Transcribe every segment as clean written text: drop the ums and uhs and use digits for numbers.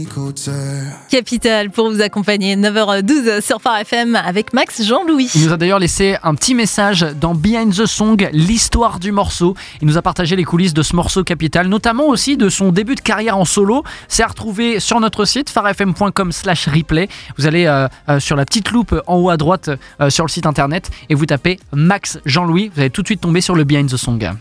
Capital pour vous accompagner, 9h12 sur Phare FM avec Max Jean-Louis. Il nous a d'ailleurs laissé un petit message dans Behind the Song, l'histoire du morceau. Il nous a partagé les coulisses de ce morceau Capital, notamment aussi de son début de carrière en solo. C'est à retrouver sur notre site pharefm.com/replay. Vous allez sur la petite loupe en haut à droite sur le site internet et vous tapez Max Jean-Louis. Vous allez tout de suite tomber sur le Behind the Song.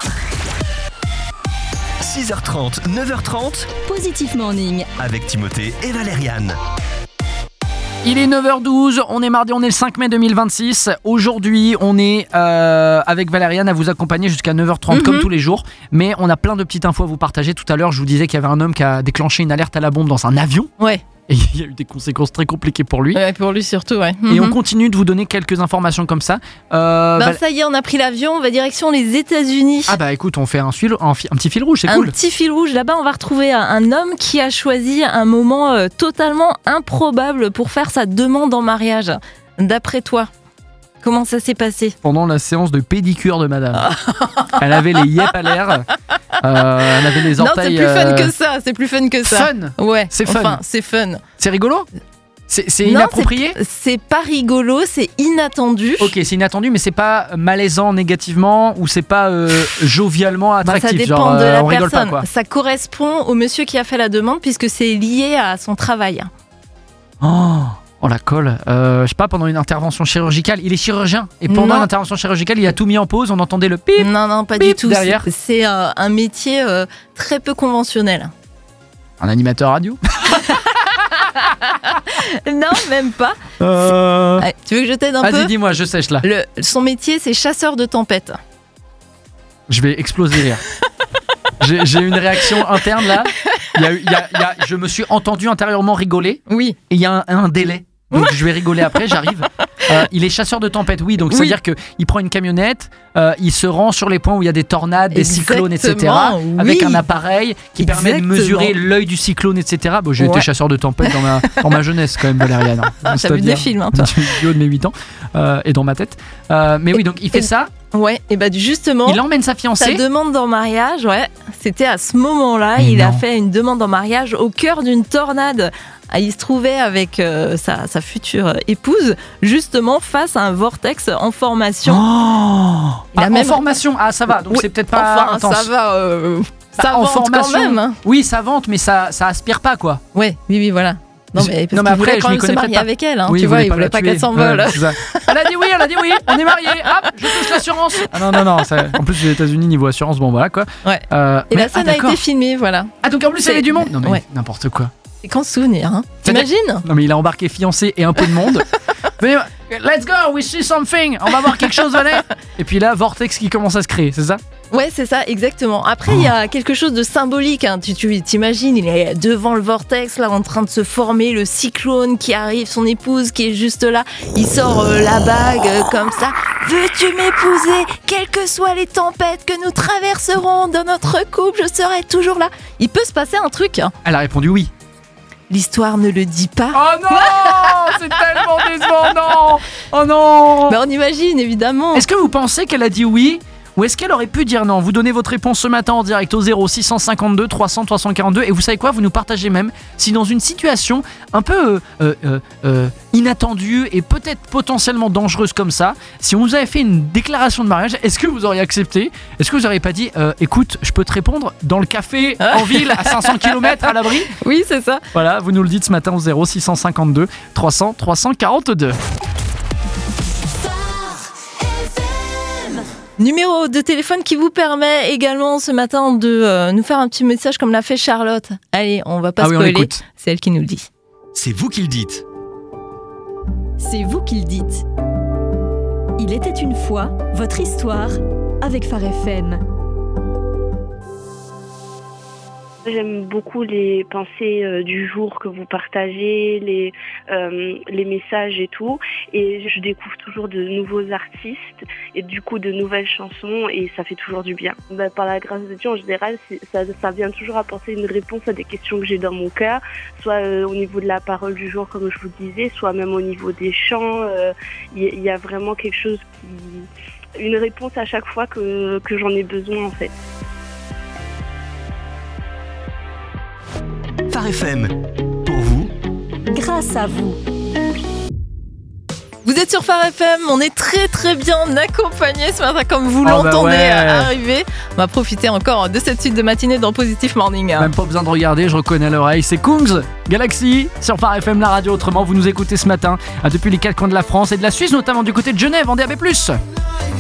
6h30, 9h30, Positif Morning avec Timothée et Valériane. Il est 9h12, on est mardi, on est le 5 mai 2026. Aujourd'hui, on est avec Valériane à vous accompagner jusqu'à 9h30 comme tous les jours. Mais on a plein de petites infos à vous partager. Tout à l'heure, je vous disais qu'il y avait un homme qui a déclenché une alerte à la bombe dans un avion. Ouais. Et il y a eu des conséquences très compliquées pour lui. Ouais, pour lui surtout, ouais. Et on continue de vous donner quelques informations comme ça. Ça y est, on a pris l'avion, on va direction les États-Unis. Ah bah écoute, on fait un petit fil rouge, c'est cool. Un petit fil rouge, là-bas on va retrouver un homme qui a choisi un moment totalement improbable pour faire sa demande en mariage. D'après toi, comment ça s'est passé? Pendant la séance de pédicure de madame. Elle avait les yeux à l'air. Elle avait les orteils... Non, c'est plus fun que ça, Fun? Ouais, c'est fun. Enfin, c'est fun. C'est rigolo? C'est inapproprié? C'est pas rigolo, c'est inattendu. Ok, c'est inattendu, mais c'est pas malaisant négativement ou c'est pas jovialement attractif. Ça dépend genre, de la on rigole personne. pas, quoi. Ça correspond au monsieur qui a fait la demande puisque c'est lié à son travail. Oh la colle, je sais pas, pendant une intervention chirurgicale, il est chirurgien et pendant une intervention chirurgicale, il a tout mis en pause, on entendait le pip. Non, pas bip du tout. Derrière. C'est un métier très peu conventionnel. Un animateur radio? Non, même pas. Allez, tu veux que je t'aide un peu? Vas-y, dis-moi, je sèche là. Son métier, c'est chasseur de tempêtes. Je vais exploser de rire. J'ai une réaction interne là. Je me suis entendu intérieurement rigoler. Oui. Et il y a un délai. Donc je vais rigoler après, j'arrive. Il est chasseur de tempête, oui. Donc c'est-à-dire qu'il prend une camionnette, il se rend sur les points où il y a des tornades, des cyclones, etc. Avec un appail qui permet de mesurer l'œil du cyclone, etc. Bon, j'ai été chasseur de tempête dans ma jeunesse quand même, Valériane. T'as vu des films, hein, toi. Du haut de mes 8 ans et dans ma tête. Mais oui, donc il fait ça. Ouais, et bah justement, il emmène sa fiancée. Sa demande en mariage, ouais, c'était à ce moment-là. Il a fait une demande en mariage au cœur d'une tornade. Il se trouvait avec sa future épouse, justement face à un vortex en formation. En formation, ça va, donc c'est peut-être pas intense. Ça va, ça vente formation, quand même. Hein. Oui, ça vente, mais ça aspire pas, quoi. Ouais, oui, voilà. Non, mais après, je m'y connais pas. Avec elle, hein, oui, tu vois, il voulait pas qu'elle s'envole. Elle a dit oui, on est mariés, hop, je touche l'assurance. Ah non, en plus, les États-Unis, niveau assurance, bon, voilà, quoi. Ouais. Et la scène a été filmée, voilà. Ah, donc en plus, il y avait du monde. Non, mais n'importe quoi. C'est qu'en souvenir, hein. T'imagines? Non, mais il a embarqué fiancé et un peu de monde. Mais, let's go, we see something. On va voir quelque chose, allez. Et puis là, vortex qui commence à se créer, c'est ça? Ouais, c'est ça, exactement. Après, il y a quelque chose de symbolique. Hein. Tu t'imagines, il est devant le vortex, là, en train de se former, le cyclone qui arrive, son épouse qui est juste là. Il sort la bague comme ça. Veux-tu m'épouser? Quelles que soient les tempêtes que nous traverserons dans notre couple, je serai toujours là. Il peut se passer un truc. Hein. Elle a répondu oui. L'histoire ne le dit pas. Oh non, c'est tellement décevant, non. Oh non. Mais on imagine, évidemment. Est-ce que vous pensez qu'elle a dit oui? Ou est-ce qu'elle aurait pu dire non? Vous donnez votre réponse ce matin en direct au 0652 300 342 et vous savez quoi? Vous nous partagez même si dans une situation un peu inattendue et peut-être potentiellement dangereuse comme ça, si on vous avait fait une déclaration de mariage, est-ce que vous auriez accepté? Est-ce que vous n'auriez pas dit écoute, je peux te répondre dans le café en ville à 500 km à l'abri? Oui, c'est ça. Voilà, vous nous le dites ce matin au 0652 300 342. Numéro de téléphone qui vous permet également ce matin de nous faire un petit message comme l'a fait Charlotte. Allez, on va pas spoiler, c'est elle qui nous le dit. C'est vous qui le dites. C'est vous qui le dites. Il était une fois votre histoire avec Phare FM. J'aime beaucoup les pensées du jour que vous partagez, les messages et tout. Et je découvre toujours de nouveaux artistes et du coup de nouvelles chansons et ça fait toujours du bien. Par la grâce de Dieu, en général, ça vient toujours apporter une réponse à des questions que j'ai dans mon cœur, soit au niveau de la parole du jour, comme je vous disais, soit même au niveau des chants. Il y a vraiment quelque chose une réponse à chaque fois que j'en ai besoin en fait. Phare FM. Pour vous, grâce à vous. Vous êtes sur Phare FM, on est très très bien accompagnés ce matin comme vous Oh bah l'entendez ouais. arriver. On va profiter encore de cette suite de matinée dans Positive Morning. Même pas besoin de regarder, je reconnais l'oreille. C'est Kungs, Galaxy, sur Phare FM, la radio. Autrement, vous nous écoutez ce matin depuis les quatre coins de la France et de la Suisse, notamment du côté de Genève en DAB+.